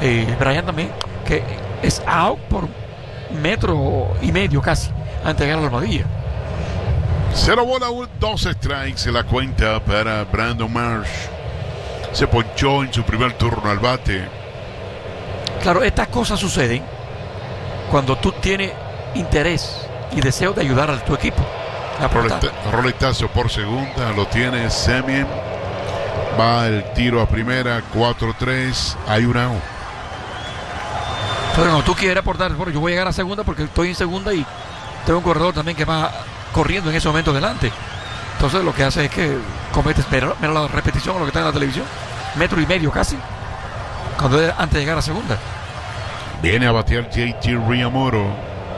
Brian también, que es out por 1.5 metros casi antes de llegar a la almohadilla. 0 bola, 2 strikes en la cuenta para Brandon Marsh. Se ponchó en su primer turno al bate. Claro, estas cosas suceden cuando tú tienes interés y deseo de ayudar a tu equipo. Roletazo por segunda, lo tiene Semien. Va el tiro a primera, 4-3, hay un out. Pero no, tú quieres aportar, bueno, yo voy a llegar a segunda porque estoy en segunda y tengo un corredor también que va corriendo en ese momento delante. Entonces lo que hace es que cometes, mira la repetición, lo que está en la televisión, 1.5 metros casi, antes de llegar a segunda. Viene a batear JT Realmuto.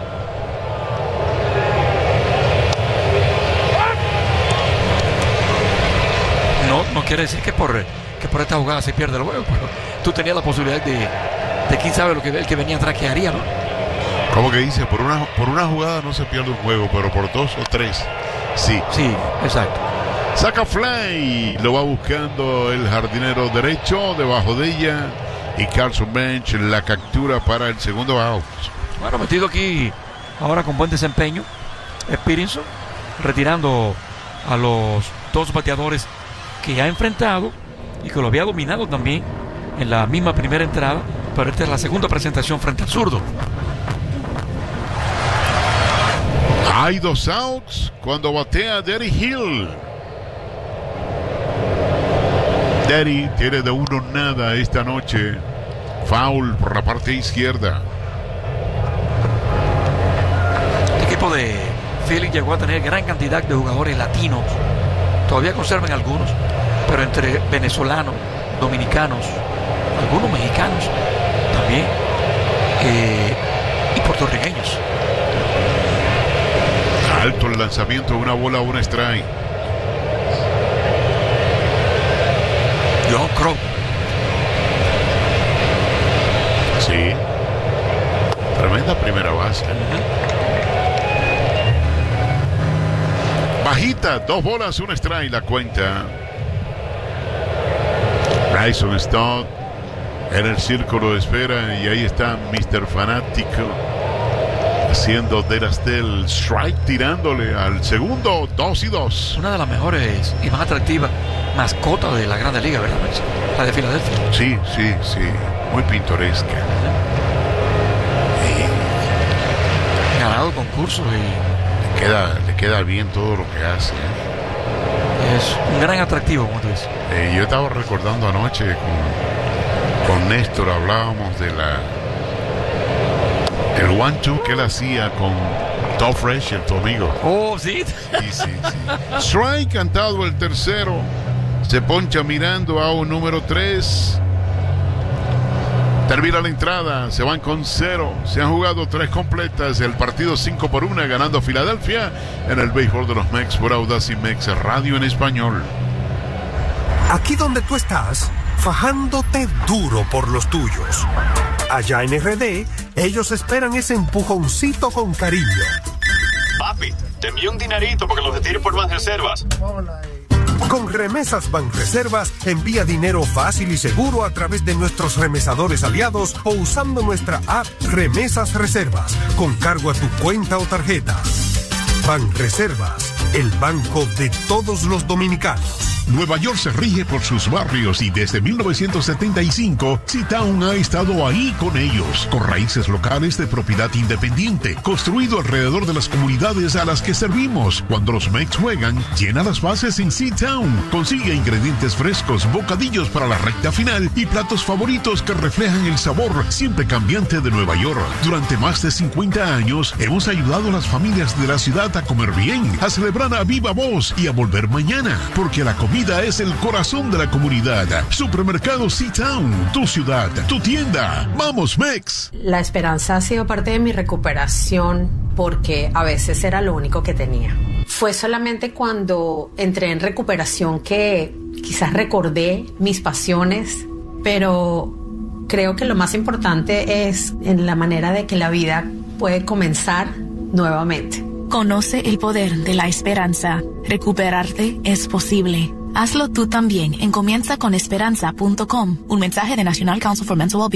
No quiere decir que por esta jugada se pierde el juego, pero tú tenías la posibilidad de quién sabe lo que el que venía atrás que haría, ¿no? ¿Cómo que dice? Por una jugada no se pierde un juego, pero por 2 o 3, sí. Sí, exacto. Saca fly, lo va buscando el jardinero derecho, debajo de ella, y Carson Bench la captura para el segundo out. Bueno, metido aquí ahora con buen desempeño, Peterson, retirando a los 2 bateadores que ha enfrentado y que lo había dominado también en la misma primera entrada, pero esta es la segunda presentación frente al zurdo. Hay 2 outs cuando batea Derry Hill. Derry tiene de 1 nada esta noche. Foul por la parte izquierda. El equipo de Philly llegó a tener gran cantidad de jugadores latinos. Todavía conservan algunos, pero entre venezolanos, dominicanos, algunos mexicanos también, y puertorriqueños. Alto el lanzamiento, 1 bola, 1 strike. John Crow. Sí. Tremenda primera base. Bajita, 2 bolas, 1 strike la cuenta. Bryson Stott en el círculo de espera y ahí está Mr. Fanático haciendo de Astel strike, tirándole al segundo, 2-2. Una de las mejores y más atractivas mascotas de la Grande Liga, ¿verdad? La de Filadelfia. Sí, muy pintoresca. Ganado concursos y le queda bien todo lo que hace. Es un gran atractivo, como tú dices. Yo estaba recordando anoche con Néstor, hablábamos de el 1-2 que él hacía con Todd Frazier, tu amigo. Oh, sí. Sí. Strike, cantado el tercero. Se poncha mirando a un número 3. Termina la entrada, se van con 0. Se han jugado 3 completas. El partido 5-1 ganando Filadelfia en el béisbol de los Mex por Audacy Mex Radio en español. Aquí donde tú estás, fajándote duro por los tuyos. Allá en RD, ellos esperan ese empujoncito con cariño. Papi, te envío un dinerito porque lo retires por Banreservas. Con Remesas Banreservas, envía dinero fácil y seguro a través de nuestros remesadores aliados o usando nuestra app Remesas Reservas, con cargo a tu cuenta o tarjeta. Banreservas, el banco de todos los dominicanos. Nueva York se rige por sus barrios y desde 1975, C-Town ha estado ahí con ellos, con raíces locales de propiedad independiente, construido alrededor de las comunidades a las que servimos. Cuando los Mex juegan, llena las bases en C-Town. Consigue ingredientes frescos, bocadillos para la recta final y platos favoritos que reflejan el sabor siempre cambiante de Nueva York. Durante más de 50 años, hemos ayudado a las familias de la ciudad a comer bien, a celebrar a viva voz y a volver mañana, porque la comida es el corazón de la comunidad. Supermercado C-Town, tu ciudad, tu tienda. ¡Vamos, Mex! La esperanza ha sido parte de mi recuperación porque a veces era lo único que tenía. Fue solamente cuando entré en recuperación que quizás recordé mis pasiones, pero creo que lo más importante es en la manera de que la vida puede comenzar nuevamente. Conoce el poder de la esperanza. Recuperarte es posible. Hazlo tú también en comienzaconesperanza.com. Un mensaje de National Council for Mental Wellbeing.